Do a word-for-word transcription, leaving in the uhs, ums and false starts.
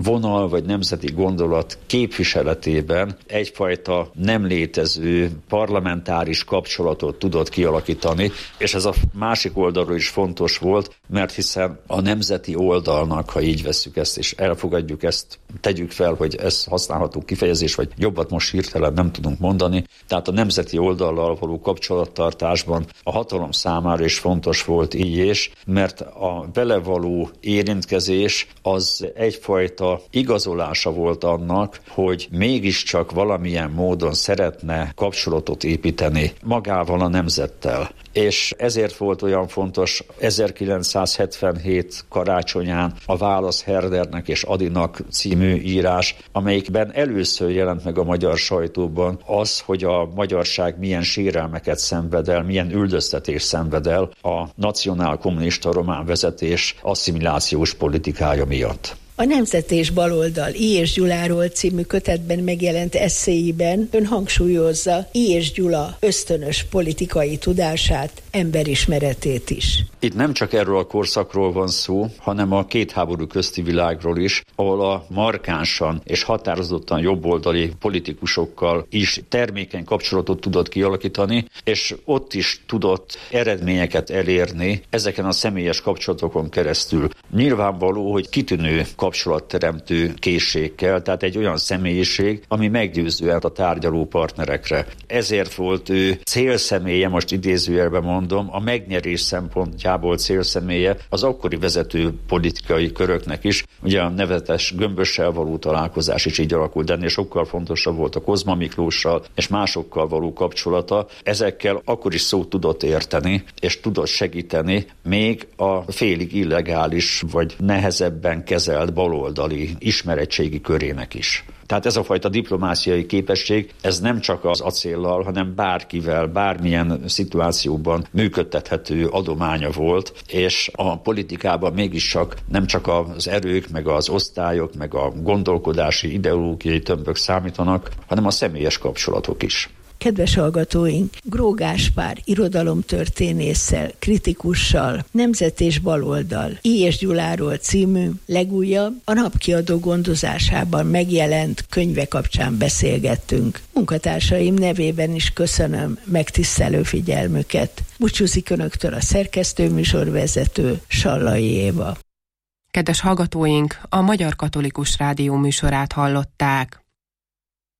vonal vagy nemzeti gondolat képviseletében egyfajta nem létező parlamentáris kapcsolatot tudott kialakítani, és ez a másik oldalról is fontos volt, mert hiszen a nemzeti oldalnak, ha így vesszük ezt, és elfogadjuk ezt, tegyük fel, hogy ez használható kifejezés, vagy jobbat most hirtelen nem tudunk mondani, tehát a nemzeti oldallal való kapcsolattartásban a hatalom számára is fontos volt így is, mert a vele való érintkezés az egyfajta igazolása volt annak, hogy mégiscsak valamilyen módon szeretne kapcsolatot építeni magával a nemzettel. És ezért volt olyan fontos ezerkilencszázhetvenhét karácsonyán a Válasz Herdernek és Adinak című írás, amelyikben először jelent meg a magyar sajtóban az, hogy a magyarság milyen sérelmeket szenved el, milyen üldöztetést szenved el a nacionál-kommunista román vezetés asszimilációs politikája miatt. A Nemzet és Baloldal I. és Gyuláról című kötetben megjelent esszéiben ön hangsúlyozza I. és Gyula ösztönös politikai tudását, emberismeretét is. Itt nem csak erről a korszakról van szó, hanem a két háború közti világról is, ahol a markánsan és határozottan jobboldali politikusokkal is termékeny kapcsolatot tudott kialakítani, és ott is tudott eredményeket elérni ezeken a személyes kapcsolatokon keresztül. Nyilvánvaló, hogy kitűnő kapcsolatteremtő készségkel, tehát egy olyan személyiség, ami meggyőző a tárgyaló partnerekre. Ezért volt ő célszemélye, most idézőjelben mondom, a megnyerés szempontjából célszemélye az akkori vezető politikai köröknek is. Ugye a nevetes Gömbössel való találkozás is így alakult, de ennél sokkal fontosabb volt a Kozma Miklóssal és másokkal való kapcsolata. Ezekkel akkor is szót tudott érteni, és tudott segíteni még a félig illegális vagy nehezebben kezelt baloldali ismeretségi körének is. Tehát ez a fajta diplomáciai képesség, ez nem csak az acéllal, hanem bárkivel, bármilyen szituációban működtethető adománya volt, és a politikában mégiscsak nem csak az erők, meg az osztályok, meg a gondolkodási, ideológiai tömbök számítanak, hanem a személyes kapcsolatok is. Kedves hallgatóink, Gró Gáspár irodalomtörténésszel, kritikussal, Nemzet és Baloldal I. és Gyuláról című legújabb, a Napkiadó gondozásában megjelent könyve kapcsán beszélgettünk. Munkatársaim nevében is köszönöm megtisztelő figyelmüket. Búcsúzik önöktől a szerkesztőműsorvezető Sallai Éva. Kedves hallgatóink, a Magyar Katolikus Rádió műsorát hallották.